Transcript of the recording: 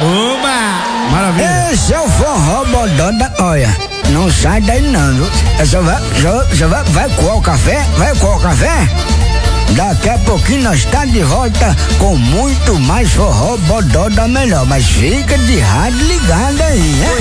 Oba! Maravilha! Esse é o forró bodó da... Olha, não sai daí não, viu? Vai coar o café? Vai coar o café? Daqui a pouquinho nós tá de volta com muito mais forró bodó da melhor. Mas fica de rádio ligado aí, né?